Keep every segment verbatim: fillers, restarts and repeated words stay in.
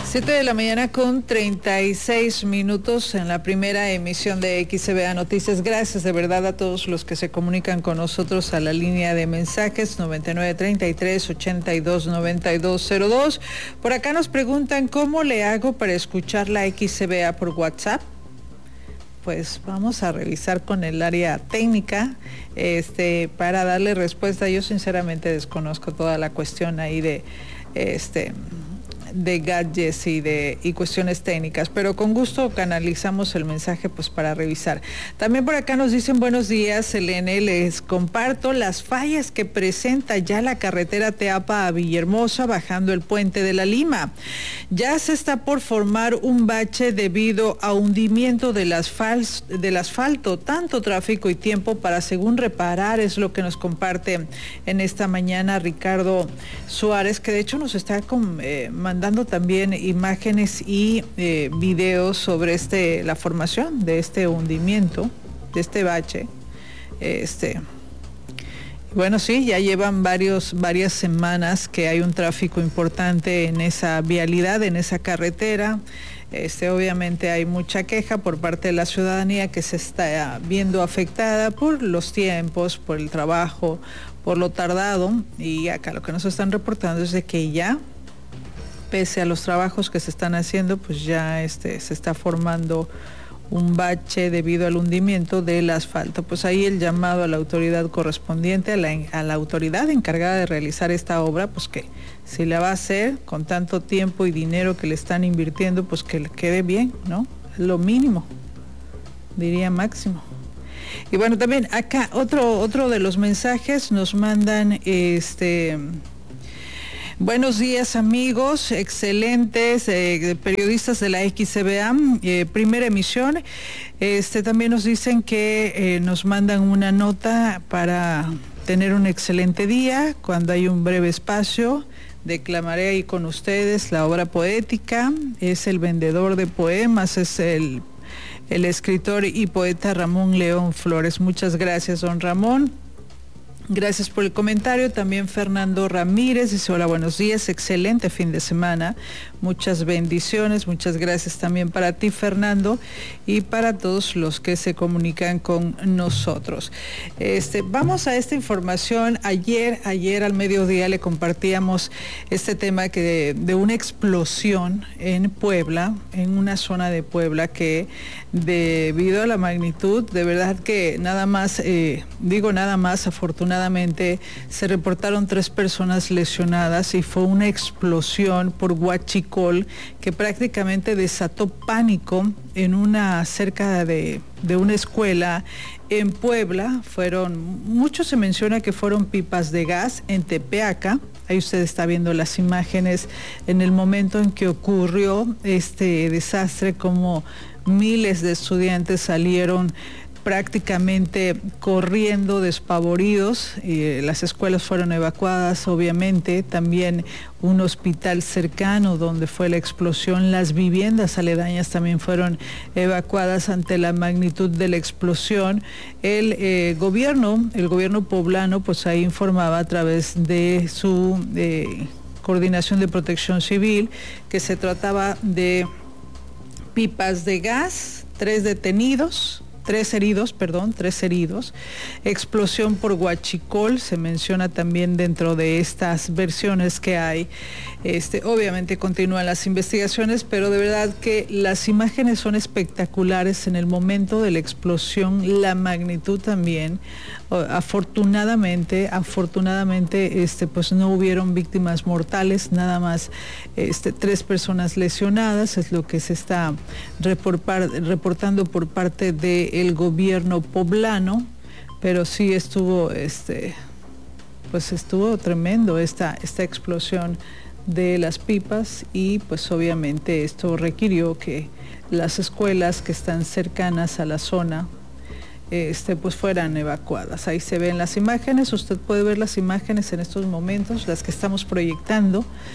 Siete de la mañana con treinta y seis minutos en la primera emisión de X C B A Noticias. Gracias de verdad a todos los que se comunican con nosotros a la línea de mensajes noventa y nueve, treinta y tres, ochenta y dos, noventa y dos cero dos. Por acá nos preguntan cómo le hago para escuchar la X C B A por WhatsApp. Pues vamos a revisar con el área técnica este, para darle respuesta. Yo sinceramente desconozco toda la cuestión ahí de este... de gadgets y de y cuestiones técnicas, pero con gusto canalizamos el mensaje pues para revisar. También por acá nos dicen buenos días, Elene, les comparto las fallas que presenta ya la carretera Teapa a Villahermosa bajando el puente de la Lima. Ya se está por formar un bache debido a hundimiento del asfalto, del asfalto, tanto tráfico y tiempo para según reparar, es lo que nos comparte en esta mañana Ricardo Suárez, que de hecho nos está con, eh, mandando también imágenes y eh, videos sobre este la formación de este hundimiento, de este bache. Este, bueno, sí, ya llevan varios, varias semanas que hay un tráfico importante en esa vialidad, en esa carretera. Este, obviamente hay mucha queja por parte de la ciudadanía que se está viendo afectada por los tiempos, por el trabajo, por lo tardado, y acá lo que nos están reportando es de que ya, pese a los trabajos que se están haciendo, pues ya este, se está formando un bache debido al hundimiento del asfalto. Pues ahí el llamado a la autoridad correspondiente, a la, a la autoridad encargada de realizar esta obra, pues que si la va a hacer con tanto tiempo y dinero que le están invirtiendo, pues que le quede bien, ¿no? Lo mínimo, diría máximo. Y bueno, también acá otro, otro de los mensajes nos mandan este... Buenos días amigos, excelentes eh, periodistas de la X C B A, eh, primera emisión. Este, también nos dicen que eh, nos mandan una nota para tener un excelente día. Cuando hay un breve espacio, declamaré ahí con ustedes la obra poética. Es el vendedor de poemas, es el, el escritor y poeta Ramón León Flores. Muchas gracias, don Ramón. Gracias por el comentario. También Fernando Ramírez dice, hola, buenos días, excelente fin de semana, muchas bendiciones, muchas gracias también para ti, Fernando, y para todos los que se comunican con nosotros. Este, vamos a esta información. Ayer, ayer al mediodía le compartíamos este tema que de, de una explosión en Puebla, en una zona de Puebla que debido a la magnitud, de verdad que nada más, eh, digo nada más, afortunadamente, se reportaron tres personas lesionadas y fue una explosión por huachicol que prácticamente desató pánico en una cerca de, de una escuela en Puebla. Fueron, mucho se menciona que fueron pipas de gas en Tepeaca. Ahí usted está viendo las imágenes en el momento en que ocurrió este desastre, como miles de estudiantes salieron prácticamente corriendo despavoridos. Eh, las escuelas fueron evacuadas, obviamente, también un hospital cercano donde fue la explosión, las viviendas aledañas también fueron evacuadas ante la magnitud de la explosión. El eh, gobierno, el gobierno poblano, pues ahí informaba a través de su eh, Coordinación de Protección Civil que se trataba de pipas de gas, tres detenidos, Tres heridos, perdón, tres heridos. Explosión por huachicol se menciona también dentro de estas versiones que hay. Este, obviamente continúan las investigaciones, pero de verdad que las imágenes son espectaculares en el momento de la explosión, la magnitud también. Afortunadamente, afortunadamente, este, pues no hubieron víctimas mortales, nada más este, tres personas lesionadas, es lo que se está reportar, reportando por parte del gobierno poblano, pero sí estuvo, este, pues estuvo tremendo esta, esta explosión de las pipas y pues obviamente esto requirió que las escuelas que están cercanas a la zona Este, pues fueran evacuadas. Ahí se ven las imágenes, usted puede ver las imágenes en estos momentos, las que estamos proyectando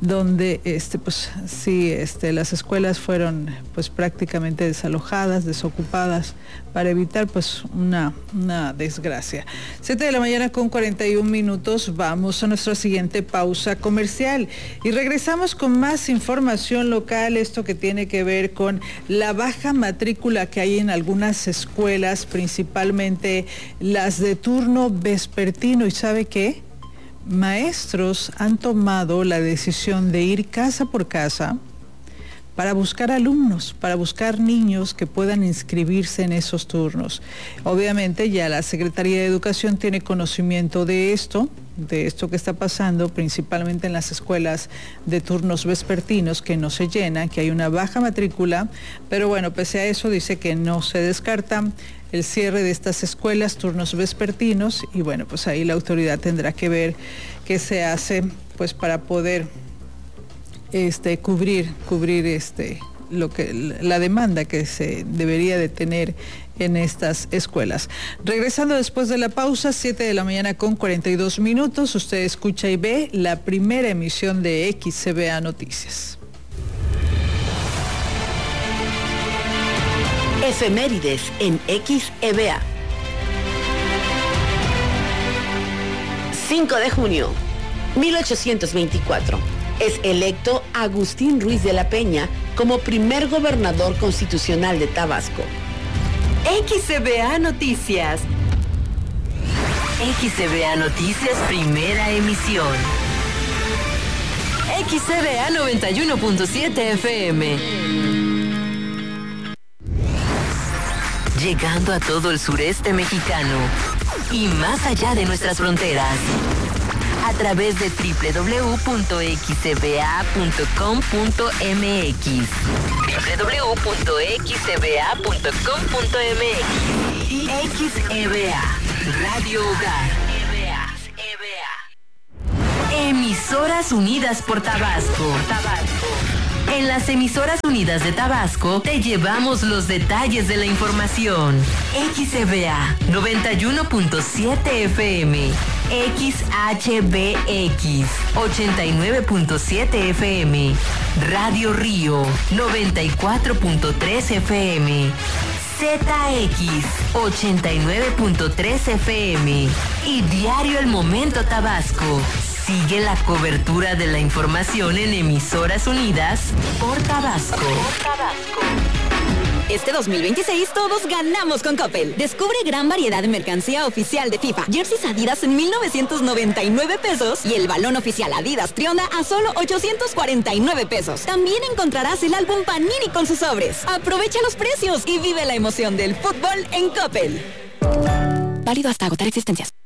donde este pues sí este las escuelas fueron pues prácticamente desalojadas, desocupadas para evitar pues una, una desgracia. siete de la mañana con cuarenta y un minutos, vamos a nuestra siguiente pausa comercial y regresamos con más información local, esto que tiene que ver con la baja matrícula que hay en algunas escuelas, principalmente las de turno vespertino. ¿Y sabe qué? Maestros han tomado la decisión de ir casa por casa para buscar alumnos, para buscar niños que puedan inscribirse en esos turnos. Obviamente ya la Secretaría de Educación tiene conocimiento de esto, de esto que está pasando, principalmente en las escuelas de turnos vespertinos, que no se llenan, que hay una baja matrícula, pero bueno, pese a eso dice que no se descarta el cierre de estas escuelas, turnos vespertinos, y bueno, pues ahí la autoridad tendrá que ver qué se hace pues para poder este cubrir cubrir este lo que la demanda que se debería de tener en estas escuelas. Regresando después de la pausa, siete de la mañana con cuarenta y dos minutos, usted escucha y ve la primera emisión de X C B A Noticias. Efemérides en X E B A. cinco de junio, mil ochocientos veinticuatro. Es electo Agustín Ruiz de la Peña como primer gobernador constitucional de Tabasco. X C B A Noticias. X C B A Noticias, primera emisión. X C B A noventa y uno punto siete F M. Llegando a todo el sureste mexicano y más allá de nuestras fronteras. A través de doble u doble u doble u punto x c b a punto com punto m x. doble u doble u doble u punto x c b a punto com punto m x. X E B A, Radio Hogar. Emisoras Unidas por Tabasco. Tabasco. En las Emisoras Unidas de Tabasco te llevamos los detalles de la información. X E B A noventa y uno punto siete F M, X H B X ochenta y nueve punto siete F M, Radio Río noventa y cuatro punto tres F M, Z X ochenta y nueve punto tres F M y Diario El Momento Tabasco. Sigue la cobertura de la información en Emisoras Unidas por Tabasco. Por Tabasco. Este dos mil veintiséis todos ganamos con Coppel. Descubre gran variedad de mercancía oficial de FIFA. Jerseys Adidas en mil novecientos noventa y nueve pesos y el balón oficial Adidas Trionda a solo ochocientos cuarenta y nueve pesos. También encontrarás el álbum Panini con sus sobres. Aprovecha los precios y vive la emoción del fútbol en Coppel. Válido hasta agotar existencias.